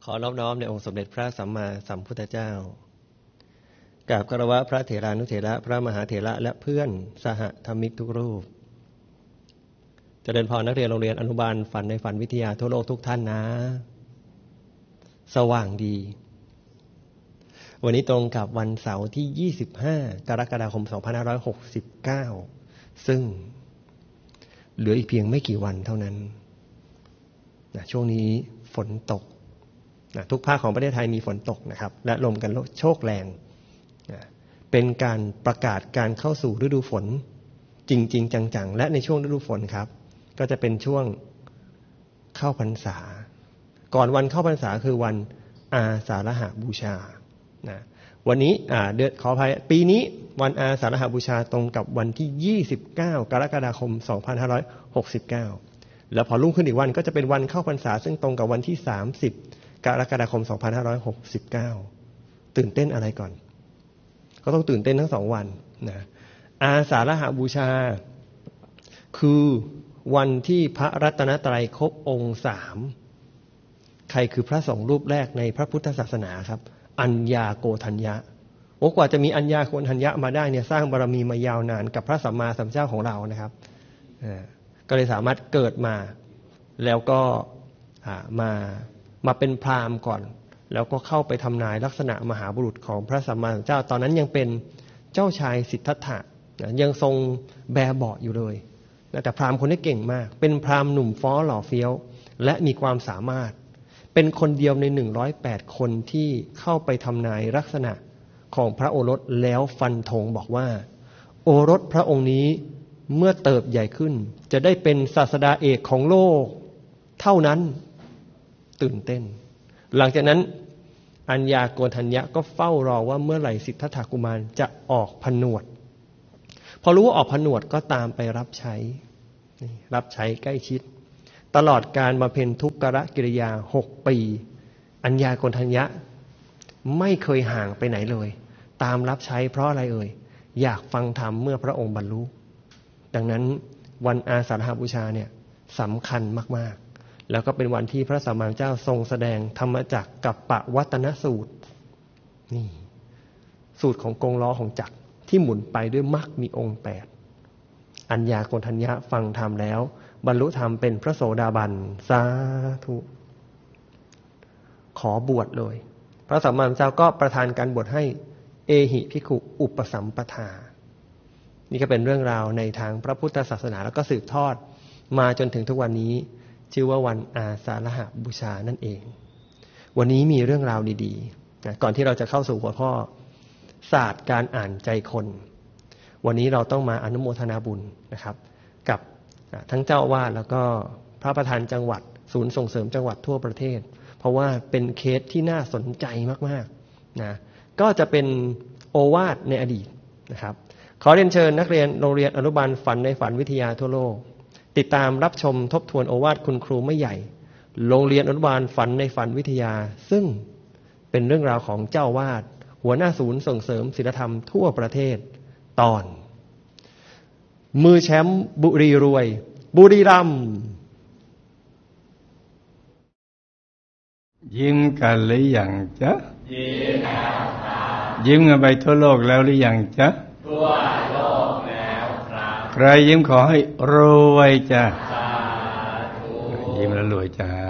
ขอนอบน้อมในองค์สมเด็จพระสัมมาสัมพุทธเจ้ากราบคารวะพระเถรานุเถระพระมหาเถระและเพื่อนสหธรรมิกทุกรูปเจริญพรนักเรียนโรงเรียนอนุบาลฝันในฝันวิทยาทั่วโลกทุกท่านนะสว่างดีวันนี้ตรงกับวันเสาร์ที่25กรกฎาคม2569ซึ่งเหลืออีกเพียงไม่กี่วันเท่านั้นช่วงนี้ฝนตกทุกภาคของประเทศไทยมีฝนตกนะครับและลมกันโชกแรงเป็นการประกาศการเข้าสู่ฤดูฝนจริงๆจังๆและในช่วงฤดูฝนครับก็จะเป็นช่วงเข้าพรรษาก่อนวันเข้าพรรษาคือวันอาสาฬหบูชาวันนี้ขออภัยปีนี้วันอาสาฬหบูชาตรงกับวันที่29กรกฎาคม2569แล้วพอรุ่งขึ้นอีกวันก็จะเป็นวันเข้าพรรษาซึ่งตรงกับวันที่30กรกฎาคม2569ตื่นเต้นอะไรก่อนก็ต้องตื่นเต้นทั้ง2วันนะอาสาฬหบูชาคือวันที่พระรัตนตรัยครบองค์3ใครคือพระสงฆ์รูปแรกในพระพุทธศาสนาครับอัญญาโกฏัญญะกว่าจะมีอัญญาโกฏัญญะมาได้เนี่ยสร้างบารมีมายาวนานกับพระสัมมาสัมพุทธเจ้าของเรานะครับก็เลยสามารถเกิดมาแล้วก็มาเป็นพราหมณ์ก่อนแล้วก็เข้าไปทำนายลักษณะมหาบุรุษของพระสัมมาสัมพุทธเจ้าตอนนั้นยังเป็นเจ้าชายสิทธัตถะยังทรงแบเบาะอยู่เลยแต่พราหมณ์คนนี้เก่งมากเป็นพราหมณ์หนุ่มฟ้อหล่อเฟี้ยวและมีความสามารถเป็นคนเดียวใน108คนที่เข้าไปทำนายลักษณะของพระโอรสแล้วฟันธงบอกว่าโอรสพระองค์นี้เมื่อเติบใหญ่ขึ้นจะได้เป็นศาสดาเอกของโลกเท่านั้นตื่นเต้นหลังจากนั้นอัญญาโกฏัญญะก็เฝ้ารอว่าเมื่อไหร่สิทธัตถกุมารจะออกผนวดพอรู้ว่าออกผนวดก็ตามไปรับใช้ใกล้ชิดตลอดการบำเพ็ญทุกขกิริยา6ปีอัญญาโกฏัญญะไม่เคยห่างไปไหนเลยตามรับใช้เพราะอะไรอยากฟังธรรมเมื่อพระองค์บรรลุดังนั้นวันอาสาฬหบูชาเนี่ยสำคัญมากๆแล้วก็เป็นวันที่พระสัมมาสัมพุทธเจ้าทรงแสดงธรรมจักรกัปปวัตนสูตรนี่สูตรของกงล้อของจักรที่หมุนไปด้วยมรรคมีองค์8อัญญาโกฏัญญะฟังธรรมแล้วบรรลุธรรมเป็นพระโสดาบันสาธุขอบวชเลยพระสัมมาสัมพุทธเจ้าก็ประทานการบวชให้เอหิภิกขุอุปสัมปทานี่ก็เป็นเรื่องราวในทางพระพุทธศาสนาแล้วก็สืบทอดมาจนถึงทุกวันนี้ชื่อว่าวันอาสาฬหบูชานั่นเองวันนี้มีเรื่องราวดีๆก่อนที่เราจะเข้าสู่หัวข้อศาสตร์การอ่านใจคนวันนี้เราต้องมาอนุโมทนาบุญนะครับกับทั้งเจ้าอาวาสแล้วก็พระประธานจังหวัดศูนย์ส่งเสริมจังหวัดทั่วประเทศเพราะว่าเป็นเคสที่น่าสนใจมากๆนะก็จะเป็นโอวาทในอดีตนะครับขอเรียนเชิญนักเรียนโรงเรียนอนุบาลฝันในฝันวิทยาทั่วโลกติดตามรับชมทบทวนโอวาทคุณครูไม่ใหญ่โรงเรียนอนุบาลฝันในฝันวิทยาซึ่งเป็นเรื่องราวของเจ้าวาดหัวหน้าศูนย์ส่งเสริมศีลธรรมทั่วประเทศตอนมือแชมป์บุรีรวยบุรีรัมย์ยิ้มกันหรือยังจ๊ะยิ้มกันไปทั่วโลกแล้วหรือยังจ๊ะทั่วโลกแล้วครับใครยิ้มขอให้รวยจ้ะยิ้มแล้วรวยจ้า